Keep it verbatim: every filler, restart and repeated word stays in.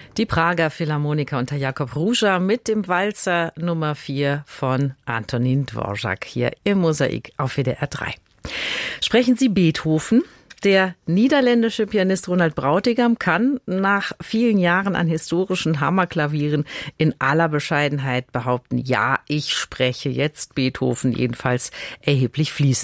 Die Prager Philharmoniker unter Jakob Ruža mit dem Walzer Nummer vier von Antonín Dvořák hier im Mosaik auf W D R drei. Sprechen Sie Beethoven? Der niederländische Pianist Ronald Brautigam kann nach vielen Jahren an historischen Hammerklavieren in aller Bescheidenheit behaupten, ja, ich spreche jetzt Beethoven jedenfalls erheblich fließend.